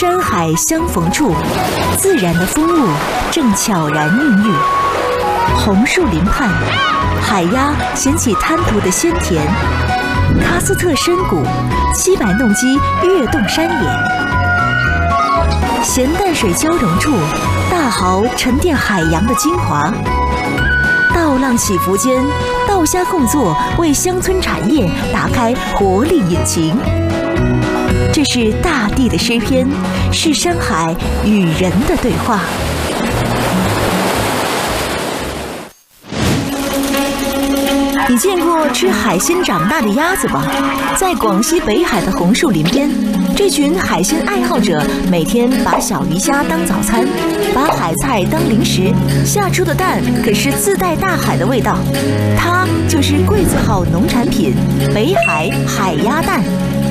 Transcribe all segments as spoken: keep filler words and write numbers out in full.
山海相逢处，自然的风物正悄然孕育。红树林畔，海鸭衔起滩涂的鲜甜。喀斯特深谷，七百弄鸡跃动山野。咸淡水交融处，大蚝沉淀海洋的精华。稻浪起伏间，稻虾共作，为乡村产业打开活力引擎。这是大地的诗篇，是山海与人的对话。你见过吃海鲜长大的鸭子吗？在广西北海的红树林边，这群海鲜爱好者每天把小鱼虾当早餐，把海菜当零食，下出的蛋可是自带大海的味道。它就是桂字号农产品北海海鸭蛋。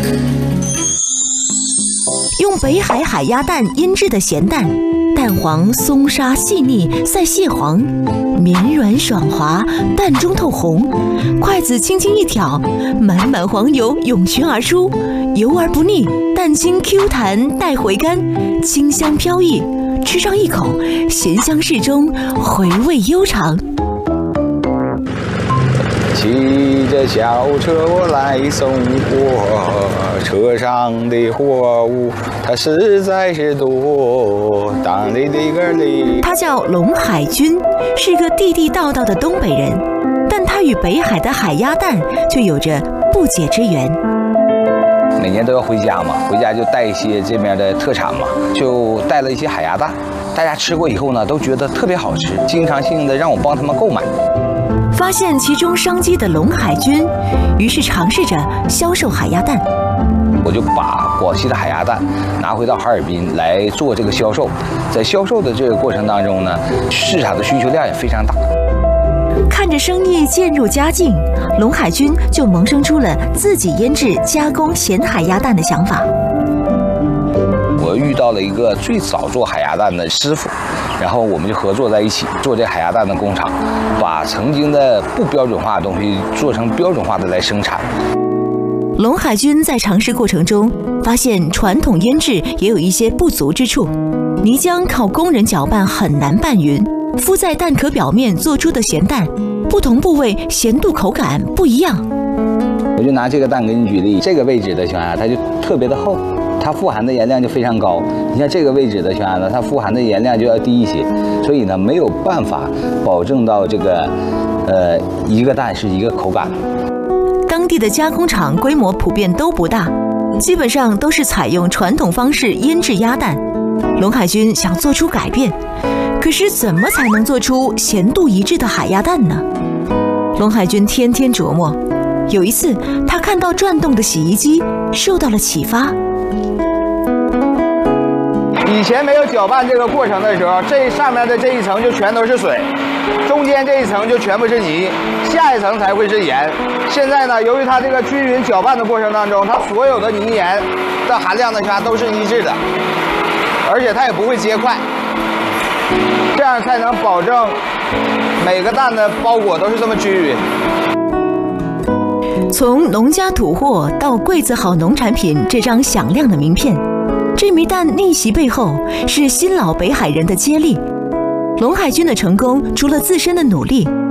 用北海海鸭蛋腌制的咸蛋，蛋黄松沙细腻，赛蟹黄，绵软爽滑，蛋中透红。筷子轻轻一挑，满满黄油涌泉而出，油而不腻，蛋清 Q 弹带回甘，清香飘逸。吃上一口，咸香适中，回味悠长。 骑着小车我来送货，车上的货物它实在是多。当里的个里， 他叫龙海军，是个地地道道的东北人，但他与北海的海鸭蛋却有着不解之缘。 每年都要回家嘛，回家就带一些这边的特产嘛，就带了一些海鸭蛋。大家吃过以后呢，都觉得特别好吃，经常性的让我帮他们购买。 发现其中商机的龙海军，于是尝试着销售海鸭蛋。 我就把广西的海鸭蛋拿回到哈尔滨来做这个销售，在销售的这个过程当中呢，市场的需求量也非常大。 看着生意渐入佳境，龙海军就萌生出了自己腌制加工咸海鸭蛋的想法。 我遇到了一个最早做海鸭蛋的师傅，然后我们就合作在一起做这海鸭蛋的工厂，把曾经的不标准化的东西做成标准化的来生产。 龙海军在尝试过程中发现，传统腌制也有一些不足之处。泥浆靠工人搅拌很难拌匀，敷在蛋壳表面做出的咸蛋，不同部位咸度口感不一样。 我就拿这个蛋给你举例，这个位置的情况下，它就特别的厚，它富含的盐量就非常高。你像这个位置的情况下呢，它富含的盐量就要低一些，所以呢没有办法保证到这个，呃，一个蛋是一个口感。 当地的加工厂规模普遍都不大，基本上都是采用传统方式腌制鸭蛋。龙海军想做出改变，可是怎么才能做出咸度一致的海鸭蛋呢？龙海军天天琢磨。有一次，他看到转动的洗衣机，受到了启发。 以前没有搅拌这个过程的时候，这上面的这一层就全都是水，中间这一层就全部是泥，下一层才会是盐。现在呢，由于它这个均匀搅拌的过程当中，它所有的泥盐的含量呢，全都是一致的，而且它也不会结块，这样才能保证每个蛋的包裹都是这么均匀。 从农家土货到桂字号农产品这张响亮的名片，这枚蛋逆袭背后是新老北海人的接力。龙海军的成功，除了自身的努力，